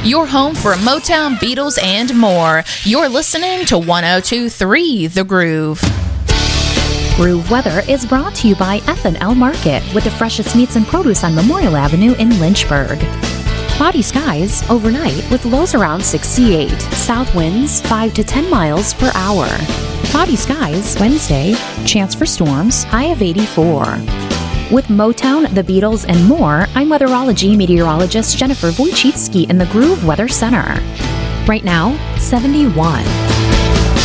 Your home for Motown, Beatles, and more. You're listening to 102.3 The Groove. Groove Weather is brought to you by F&L Market with the freshest meats and produce on Memorial Avenue in Lynchburg. Cloudy skies overnight with lows around 68. South winds 5 to 10 miles per hour. Cloudy skies Wednesday, chance for storms, high of 84. With Motown, the Beatles, and more, I'm weatherology meteorologist Jennifer Wojcicki in the Groove Weather Center. Right now, 71.